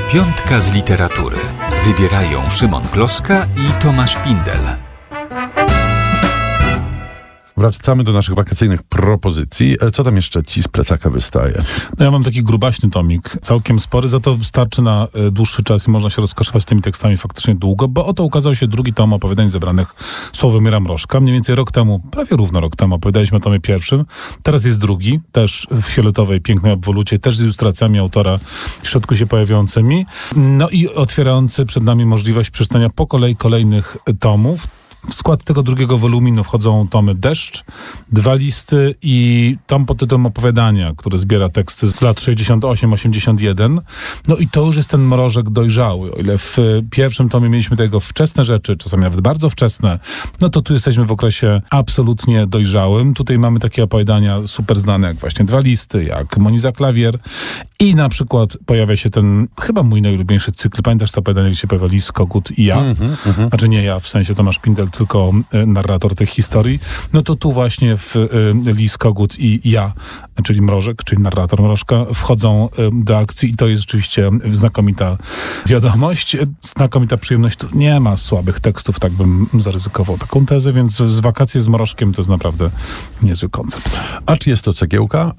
Piątka z literatury. Wybierają Szymon Kloska i Tomasz Pindel. Wracamy do naszych wakacyjnych propozycji. Co tam jeszcze ci z plecaka wystaje? No ja mam taki grubaśny tomik, całkiem spory, za to starczy na dłuższy czas i można się rozkoszować tymi tekstami faktycznie długo, bo oto ukazał się drugi tom opowiadań zebranych Sławomira Mrożka. Mniej więcej rok temu, prawie równo rok temu opowiadaliśmy o tomie pierwszym. Teraz jest drugi, też w fioletowej, pięknej obwolucie, też z ilustracjami autora w środku się pojawiającymi. No i otwierający przed nami możliwość przeczytania po kolei kolejnych tomów. W skład tego drugiego woluminu wchodzą tomy Deszcz, 2 listy i tom pod tytułem Opowiadania, który zbiera teksty z lat 68-81. No i to już jest ten Mrożek dojrzały. O ile w pierwszym tomie mieliśmy tego wczesne rzeczy, czasami nawet bardzo wczesne, no to tu jesteśmy w okresie absolutnie dojrzałym. Tutaj mamy takie opowiadania super znane, jak właśnie 2 listy, jak Moniza Klawier i na przykład pojawia się ten, chyba mój najulubieńszy cykl. Pamiętasz to opowiadanie, gdzie się pojawia Lis, Kogut i ja? Znaczy nie ja, w sensie Tomasz Pindel, tylko narrator tych historii. No to tu właśnie w Lis, Kogut i ja, czyli Mrożek, czyli narrator Mrożka, wchodzą do akcji i to jest rzeczywiście znakomita wiadomość, znakomita przyjemność. Tu nie ma słabych tekstów, tak bym zaryzykował taką tezę, więc z wakacje z Mrożkiem to jest naprawdę niezły koncept. A czy jest to cegiełka?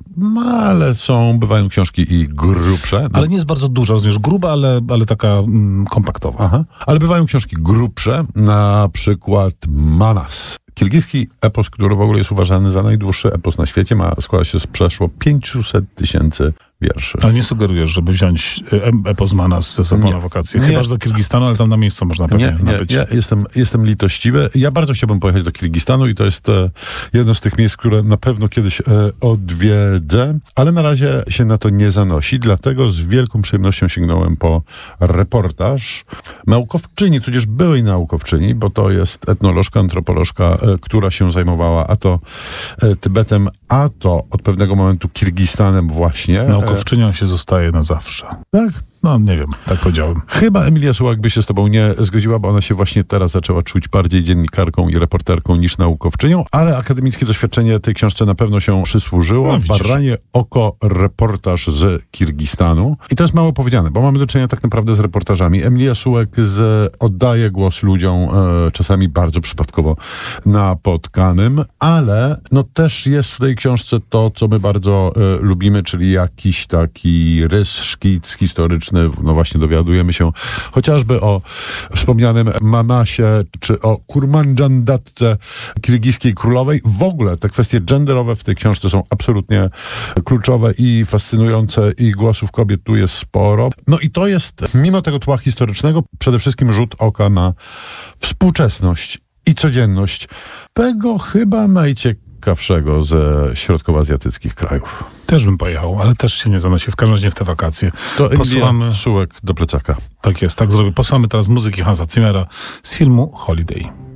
Ale bywają książki i grubsze. Ale nie jest bardzo duża, rozumiesz, gruba, ale taka kompaktowa. Aha. Ale bywają książki grubsze, na przykład Manas. Kirgiski epos, który w ogóle jest uważany za najdłuższy epos na świecie, składa się z przeszło 500 000 wierszy. Ale nie sugerujesz, żeby wziąć epos Manas ze sobą na wakacje. Chyba, że do Kirgistanu, ale tam na miejscu można pewnie nabyć. Ja jestem litościwy. Ja bardzo chciałbym pojechać do Kirgistanu i to jest jedno z tych miejsc, które na pewno kiedyś odwiedzę, ale na razie się na to nie zanosi, dlatego z wielką przyjemnością sięgnąłem po reportaż naukowczyni, tudzież byłej naukowczyni, bo to jest etnolożka, antropolożka, która się zajmowała a to Tybetem, a to od pewnego momentu Kirgistanem właśnie. Naukowczynią się zostaje na zawsze. Tak? No, nie wiem, tak powiedziałem. Chyba Emilia Sułak by się z tobą nie zgodziła, bo ona się właśnie teraz zaczęła czuć bardziej dziennikarką i reporterką niż naukowczynią, ale akademickie doświadczenie tej książce na pewno się przysłużyło. No, Baranie oko, reportaż z Kirgistanu. I to jest mało powiedziane, bo mamy do czynienia tak naprawdę z reportażami. Emilia Sułak oddaje głos ludziom, czasami bardzo przypadkowo napotkanym, ale no też jest w tej książce to, co my bardzo lubimy, czyli jakiś taki rys, szkic historyczny. No właśnie dowiadujemy się chociażby o wspomnianym Manasie, czy o Kurmandżandatce kirgiskiej królowej. W ogóle te kwestie genderowe w tej książce są absolutnie kluczowe i fascynujące i głosów kobiet tu jest sporo. No i to jest, mimo tego tła historycznego, przede wszystkim rzut oka na współczesność i codzienność tego chyba najciekawszego ze środkowoazjatyckich krajów. Też bym pojechał, ale też się nie zanosi, w każdym razie w te wakacje. To Emilia Sułak do plecaka. Tak jest, tak zrobię. Posłuchamy teraz muzyki Hansa Zimmera z filmu Holiday.